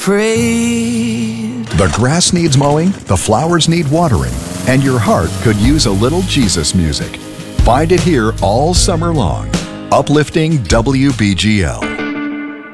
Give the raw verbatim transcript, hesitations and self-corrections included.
Prayed. The grass needs mowing, the flowers need watering, and your heart could use a little Jesus music. Find it here all summer long. Uplifting W B G L.